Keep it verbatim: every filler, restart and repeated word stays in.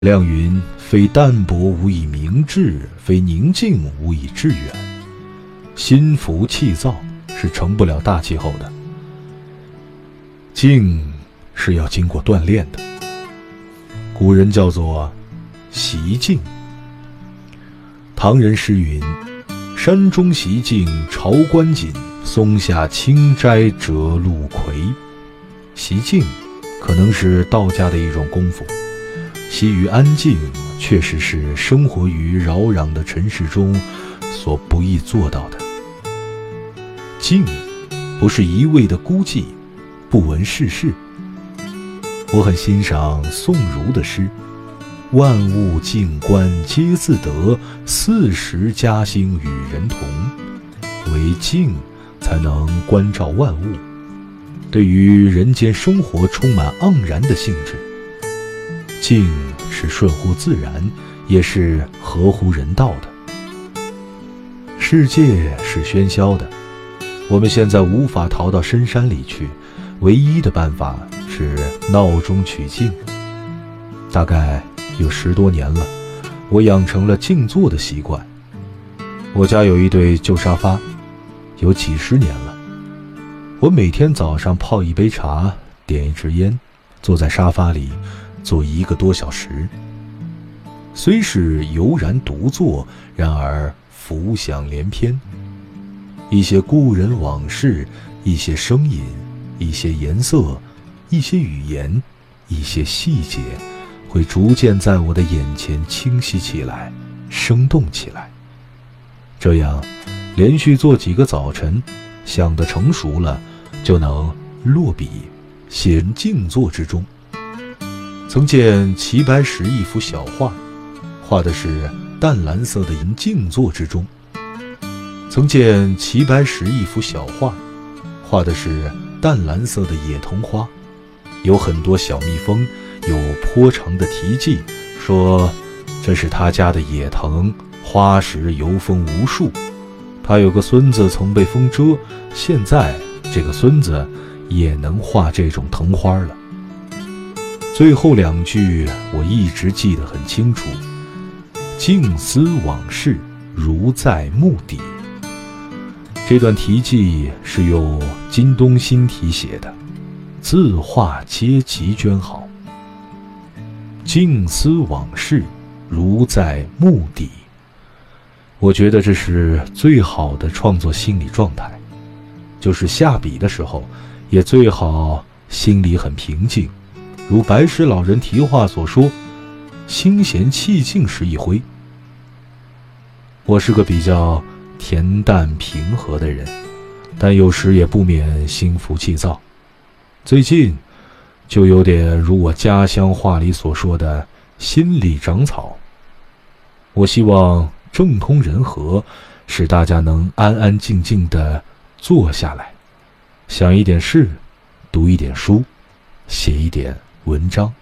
亮云：非淡泊无以明志，非宁静无以致远。心浮气躁是成不了大气候的。静是要经过锻炼的，古人叫做习静。唐人诗云：山中习静朝观景，松下清斋折露葵。习静可能是道家的一种功夫，习于安静确实是生活于扰攘的尘世中所不易做到的。静不是一味的孤寂，不闻世事。我很欣赏宋儒的诗：万物静观皆自得，四时佳兴与人同。唯静才能关照万物，对于人间生活充满盎然的兴致。静是顺乎自然，也是合乎人道的。世界是喧嚣的，我们现在无法逃到深山里去，唯一的办法是闹中取静。大概有十多年了，我养成了静坐的习惯。我家有一对旧沙发，有几十年了。我每天早上泡一杯茶，点一支烟，坐在沙发里坐一个多小时。虽是悠然独坐，然而浮想联翩。一些故人往事，一些声音，一些颜色，一些语言，一些细节，会逐渐在我的眼前清晰起来，生动起来。这样连续做几个早晨，想得成熟了，就能落笔写静坐之中。曾见齐白石一幅小画，画的是淡蓝色的银静坐之中。曾见齐白石一幅小画，画的是淡蓝色的野桐花，有很多小蜜蜂，有颇长的题记，说这是他家的野藤，花时油蜂无数。他有个孙子曾被风蛰，现在这个孙子也能画这种藤花了。最后两句我一直记得很清楚：静思往事，如在目底。这段题记是用金东新题写的，字画皆极娟好。静思往事，如在目底。我觉得这是最好的创作心理状态，就是下笔的时候也最好心里很平静，如白石老人题画所说，心闲气静时一挥。我是个比较恬淡平和的人，但有时也不免心浮气躁。最近就有点如我家乡话里所说的心里长草。我希望政通人和，使大家能安安静静地坐下来，想一点事，读一点书，写一点文章。